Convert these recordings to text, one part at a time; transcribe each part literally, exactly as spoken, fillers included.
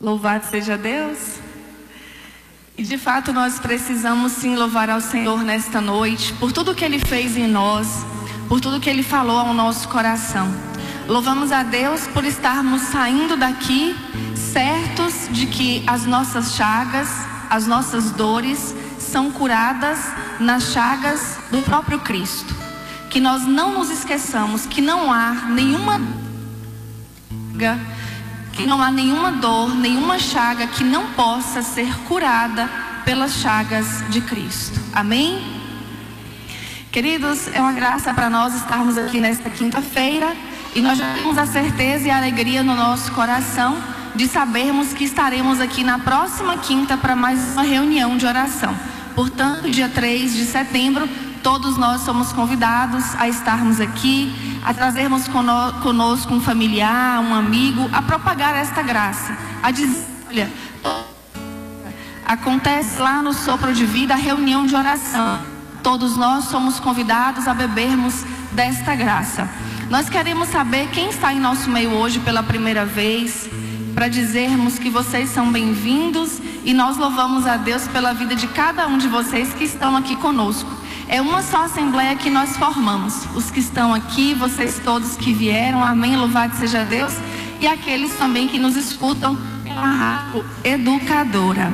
Louvado seja Deus. E de fato nós precisamos sim louvar ao Senhor nesta noite, por tudo que Ele fez em nós, por tudo que Ele falou ao nosso coração. Louvamos a Deus por estarmos saindo daqui certos de que as nossas chagas, as nossas dores são curadas nas chagas do próprio Cristo. Que nós não nos esqueçamos que não há nenhuma que não há nenhuma dor, nenhuma chaga que não possa ser curada pelas chagas de Cristo. Amém? Queridos, é uma graça para nós estarmos aqui nesta quinta-feira e nós já temos a certeza e a alegria no nosso coração de sabermos que estaremos aqui na próxima quinta para mais uma reunião de oração. Portanto, dia três de setembro, todos nós somos convidados a estarmos aqui, a trazermos conosco um familiar, um amigo, a propagar esta graça, a dizer, olha, acontece lá no Sopro de Vida a reunião de oração. Todos nós somos convidados a bebermos desta graça. Nós queremos saber quem está em nosso meio hoje pela primeira vez, para dizermos que vocês são bem-vindos e nós louvamos a Deus pela vida de cada um de vocês que estão aqui conosco. É uma só assembleia que nós formamos. Os que estão aqui, vocês todos que vieram, amém, louvado seja Deus. E aqueles também que nos escutam pela rádio educadora.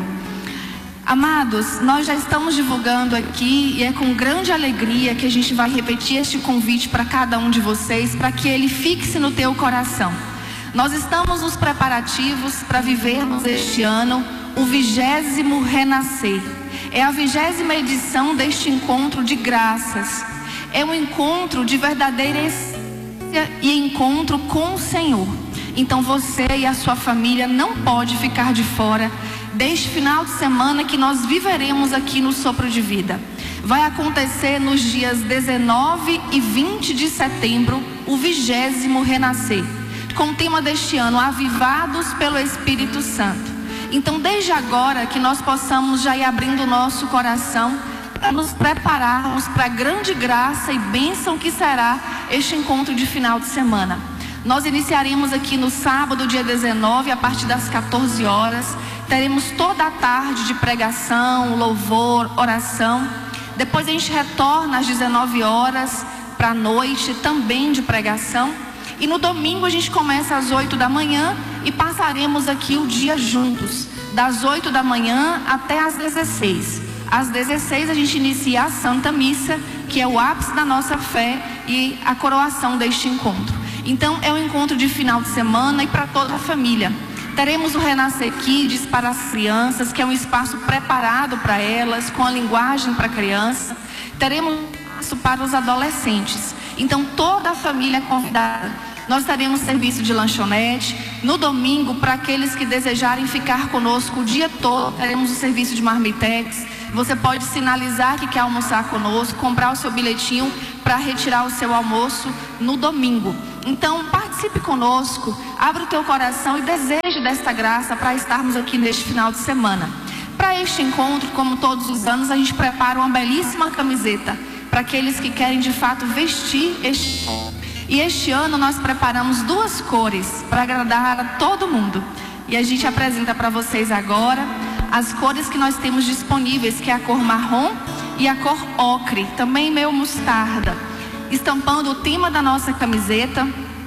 Amados, nós já estamos divulgando aqui e é com grande alegria que a gente vai repetir este convite para cada um de vocês, para que ele fixe no teu coração. Nós estamos nos preparativos para vivermos este ano o vigésimo renascer. É a vigésima edição deste encontro de graças. É um encontro de verdadeira essência e encontro com o Senhor. Então você e a sua família não pode ficar de fora deste final de semana que nós viveremos aqui no Sopro de Vida. Vai acontecer nos dias dezenove e vinte de setembro o vigésimo renascer, com o tema deste ano, Avivados pelo Espírito Santo. Então, desde agora, que nós possamos já ir abrindo o nosso coração para nos prepararmos para a grande graça e bênção que será este encontro de final de semana. Nós iniciaremos aqui no sábado, dia dezenove, a partir das quatorze horas. Teremos toda a tarde de pregação, louvor, oração. Depois a gente retorna às dezenove horas para a noite, também de pregação. E no domingo a gente começa às oito da manhã e passaremos aqui o dia juntos, das oito da manhã até às dezesseis. Às dezesseis a gente inicia a Santa Missa, que é o ápice da nossa fé e a coroação deste encontro. Então é um encontro de final de semana e para toda a família. Teremos o Renascer Kids para as crianças, que é um espaço preparado para elas, com a linguagem para criança. Teremos um espaço para os adolescentes. Então toda a família é convidada. Nós teremos serviço de lanchonete. No domingo, para aqueles que desejarem ficar conosco o dia todo, teremos o serviço de marmitex. Você pode sinalizar que quer almoçar conosco, comprar o seu bilhetinho para retirar o seu almoço no domingo. Então, participe conosco, abra o teu coração e deseje desta graça para estarmos aqui neste final de semana. Para este encontro, como todos os anos, a gente prepara uma belíssima camiseta para aqueles que querem de fato vestir este encontro. E este ano nós preparamos duas cores para agradar a todo mundo. E a gente apresenta para vocês agora as cores que nós temos disponíveis, que é a cor marrom e a cor ocre, também meio mostarda. Estampando o tema da nossa camiseta,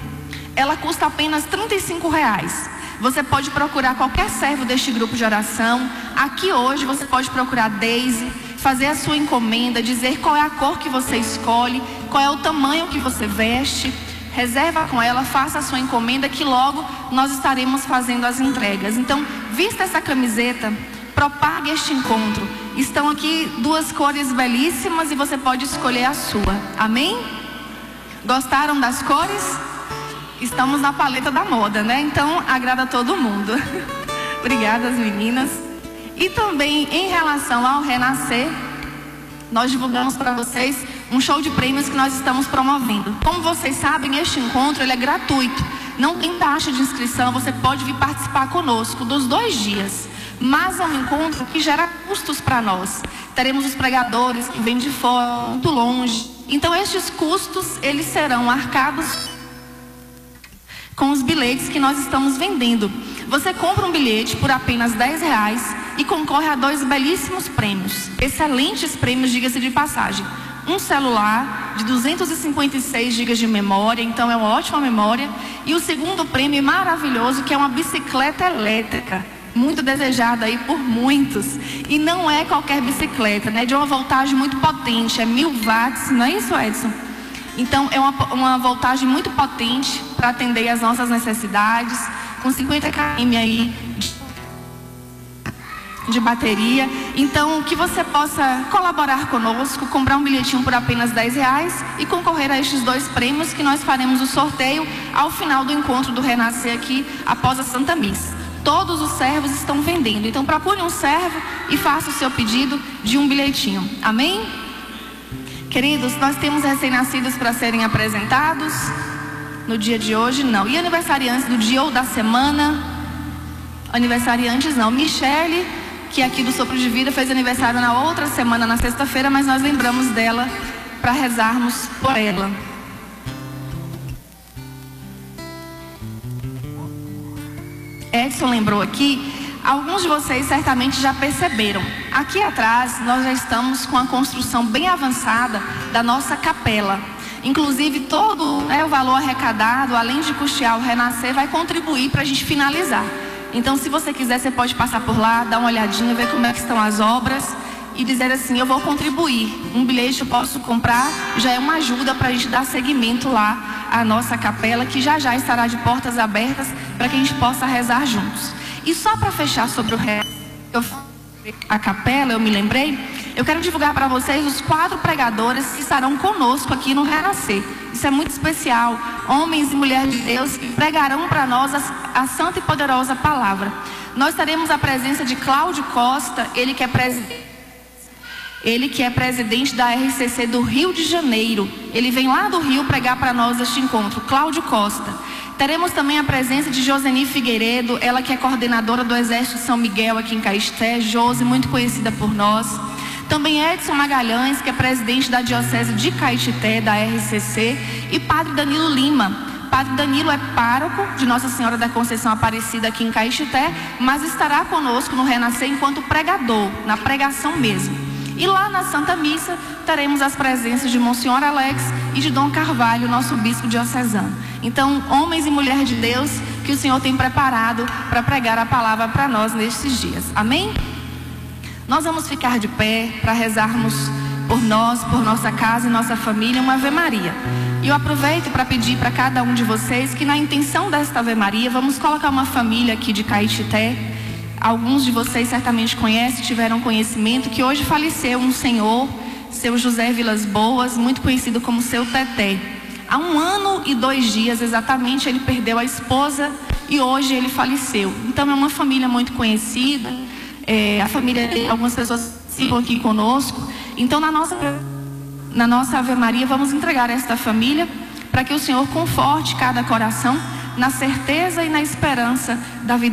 ela custa apenas trinta e cinco reais. Você pode procurar qualquer servo deste grupo de oração. Aqui hoje você pode procurar Daisy, fazer a sua encomenda, dizer qual é a cor que você escolhe, qual é o tamanho que você veste. Reserva com ela, faça a sua encomenda que logo nós estaremos fazendo as entregas. Então, vista essa camiseta, propague este encontro. Estão aqui duas cores belíssimas e você pode escolher a sua. Amém? Gostaram das cores? Estamos na paleta da moda, né? Então, agrada a todo mundo. Obrigada, meninas. E também, em relação ao Renascer, nós divulgamos para vocês um show de prêmios que nós estamos promovendo. Como vocês sabem, este encontro ele é gratuito. Não tem taxa de inscrição, você pode vir participar conosco dos dois dias. Mas é um encontro que gera custos para nós. Teremos os pregadores que vêm de fora, muito longe. Então, estes custos, eles serão arcados com os bilhetes que nós estamos vendendo. Você compra um bilhete por apenas dez reais e concorre a dois belíssimos prêmios, excelentes prêmios, diga-se de passagem. Um celular de duzentos e cinquenta e seis gigas de memória, então é uma ótima memória. E o segundo prêmio maravilhoso, que é uma bicicleta elétrica, muito desejada aí por muitos. E não é qualquer bicicleta, né? De uma voltagem muito potente, é mil watts, não é isso, Edson? Então é uma, uma voltagem muito potente para atender às nossas necessidades, com cinquenta quilômetros aí de de bateria. Então, que você possa colaborar conosco, comprar um bilhetinho por apenas dez reais e concorrer a estes dois prêmios, que nós faremos o sorteio ao final do encontro do Renascer aqui, após a Santa Missa. Todos os servos estão vendendo, então procure um servo e faça o seu pedido de um bilhetinho. Amém? Queridos, nós temos recém-nascidos para serem apresentados no dia de hoje? Não. E aniversariantes do dia ou da semana? Aniversariantes não. Michele, que aqui do Sopro de Vida, fez aniversário na outra semana, na sexta-feira, mas nós lembramos dela para rezarmos por ela. Edson lembrou aqui, alguns de vocês certamente já perceberam. Aqui atrás nós já estamos com a construção bem avançada da nossa capela. Inclusive todo né, o valor arrecadado, além de custear o Renascer, vai contribuir para a gente finalizar. Então, se você quiser, você pode passar por lá, dar uma olhadinha, ver como é que estão as obras e dizer assim, eu vou contribuir. Um bilhete eu posso comprar, já é uma ajuda para a gente dar seguimento lá à nossa capela, que já já estará de portas abertas para que a gente possa rezar juntos. E só para fechar sobre o rezo, a capela, eu me lembrei, eu quero divulgar para vocês os quatro pregadores que estarão conosco aqui no Renascer. Isso é muito especial. Homens e mulheres de Deus que pregarão para nós a, a santa e poderosa palavra. Nós teremos a presença de Cláudio Costa, ele que é presidente, ele que é presidente da R C C do Rio de Janeiro. Ele vem lá do Rio pregar para nós este encontro, Cláudio Costa. Teremos também a presença de Joseni Figueiredo, ela que é coordenadora do Exército de São Miguel aqui em Caixité, Josi, muito conhecida por nós. Também Edson Magalhães, que é presidente da Diocese de Caetité, da R C C, e Padre Danilo Lima. Padre Danilo é pároco de Nossa Senhora da Conceição Aparecida aqui em Caetité, mas estará conosco no Renascer enquanto pregador, na pregação mesmo. E lá na Santa Missa teremos as presenças de Monsenhor Alex e de Dom Carvalho, nosso bispo diocesano. Então, homens e mulheres de Deus que o Senhor tem preparado para pregar a palavra para nós nestes dias. Amém? Nós vamos ficar de pé para rezarmos por nós, por nossa casa e nossa família, uma Ave Maria. E eu aproveito para pedir para cada um de vocês que na intenção desta Ave Maria, vamos colocar uma família aqui de Caetité. Alguns de vocês certamente conhecem, tiveram conhecimento, que hoje faleceu um senhor, seu José Vilas Boas, muito conhecido como seu Teté. Há um ano e dois dias exatamente ele perdeu a esposa e hoje ele faleceu. Então é uma família muito conhecida. É, a família, algumas pessoas ficam aqui conosco. Então na nossa, na nossa Ave Maria vamos entregar esta família para que o Senhor conforte cada coração na certeza e na esperança da vida